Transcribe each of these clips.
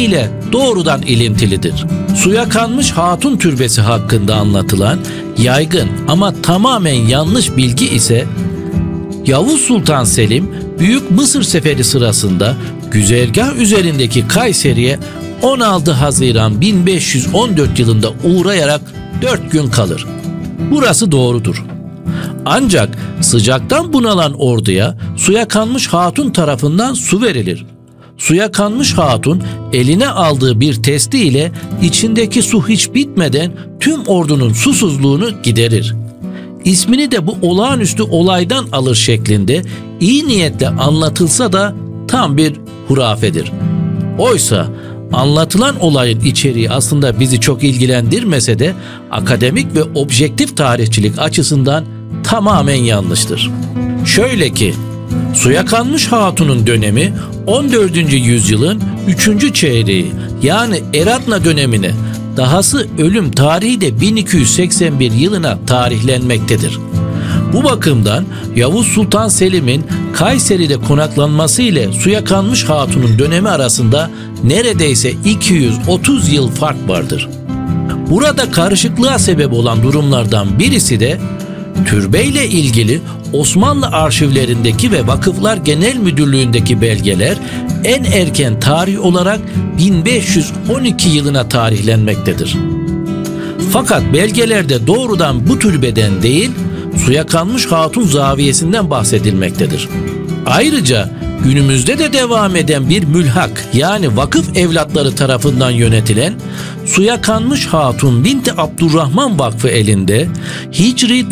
dönemiyle doğrudan ilintilidir. Suya Kanmış Hatun Türbesi hakkında anlatılan yaygın ama tamamen yanlış bilgi ise Yavuz Sultan Selim Büyük Mısır Seferi sırasında güzergah üzerindeki Kayseri'ye 16 Haziran 1514 yılında uğrayarak 4 gün kalır. Burası doğrudur. Ancak sıcaktan bunalan orduya Suya Kanmış Hatun tarafından su verilir. Suya Kanmış Hatun eline aldığı bir testi ile içindeki su hiç bitmeden tüm ordunun susuzluğunu giderir. İsmini de bu olağanüstü olaydan alır şeklinde iyi niyetle anlatılsa da tam bir hurafedir. Oysa anlatılan olayın içeriği aslında bizi çok ilgilendirmese de akademik ve objektif tarihçilik açısından tamamen yanlıştır. Şöyle ki, Suya Kanmış Hatun'un dönemi 14. yüzyılın 3. çeyreği yani Eratna dönemine, dahası ölüm tarihi de 1281 yılına tarihlenmektedir. Bu bakımdan Yavuz Sultan Selim'in Kayseri'de konaklanması ile Suya Kanmış Hatun'un dönemi arasında neredeyse 230 yıl fark vardır. Burada karışıklığa sebep olan durumlardan birisi de türbeyle ilgili Osmanlı arşivlerindeki ve Vakıflar Genel Müdürlüğü'ndeki belgeler en erken tarih olarak 1512 yılına tarihlenmektedir. Fakat belgelerde doğrudan bu türbeden değil, Suya Kanmış Hatun zaviyesinden bahsedilmektedir. Ayrıca günümüzde de devam eden bir mülhak yani vakıf evlatları tarafından yönetilen Suya Kanmış Hatun Binti Abdurrahman Vakfı elinde Hicri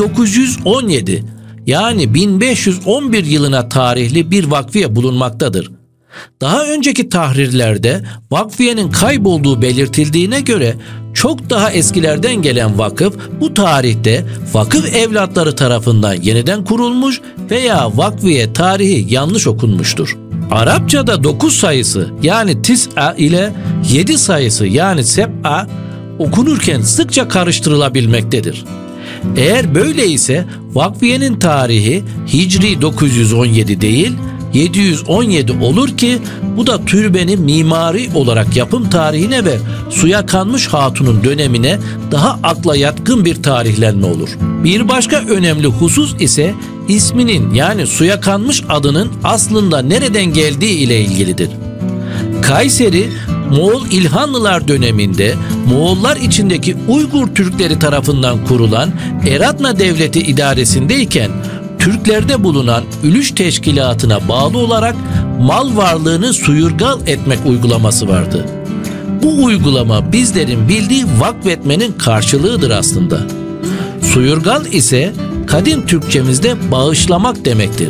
917 yani 1511 yılına tarihli bir vakfiye bulunmaktadır. Daha önceki tahrirlerde vakfiyenin kaybolduğu belirtildiğine göre çok daha eskilerden gelen vakıf bu tarihte vakıf evlatları tarafından yeniden kurulmuş veya vakfiye tarihi yanlış okunmuştur. Arapçada 9 sayısı yani tis'a ile 7 sayısı yani seb'a okunurken sıkça karıştırılabilmektedir. Eğer böyle ise vakfiyenin tarihi Hicri 917 değil 717 olur ki bu da türbenin mimari olarak yapım tarihine ve Suya Kanmış Hatun'un dönemine daha akla yatkın bir tarihlenme olur. Bir başka önemli husus ise isminin yani Suya Kanmış adının aslında nereden geldiği ile ilgilidir. Kayseri, Moğol İlhanlılar döneminde Moğollar içindeki Uygur Türkleri tarafından kurulan Eratna Devleti idaresindeyken Türklerde bulunan Ülüş Teşkilatı'na bağlı olarak mal varlığını suyurgal etmek uygulaması vardı. Bu uygulama bizlerin bildiği vakfetmenin karşılığıdır aslında. Suyurgal ise kadim Türkçemizde bağışlamak demektir.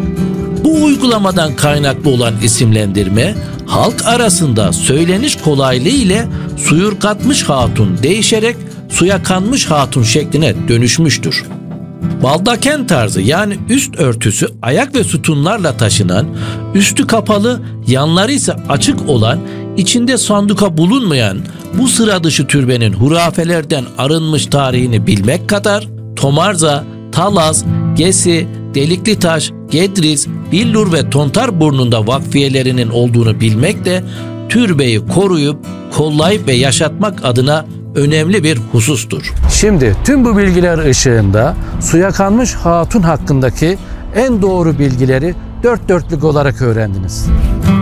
Bu uygulamadan kaynaklı olan isimlendirme halk arasında söyleniş kolaylığı ile Suyurgatmış Hatun değişerek Suya Kanmış Hatun şekline dönüşmüştür. Baldaken tarzı yani üst örtüsü ayak ve sütunlarla taşınan, üstü kapalı, yanları ise açık olan, içinde sanduka bulunmayan bu sıra dışı türbenin hurafelerden arınmış tarihini bilmek kadar Tomarza, Talas, Gesi, Deliklitaş, Gedriz, Billur ve Tontarburnu'nda vakfiyelerinin olduğunu bilmek de türbeyi koruyup, kollayıp ve yaşatmak adına önemli bir husustur. Şimdi tüm bu bilgiler ışığında Suya Kanmış Hatun hakkındaki en doğru bilgileri dört dörtlük olarak öğrendiniz.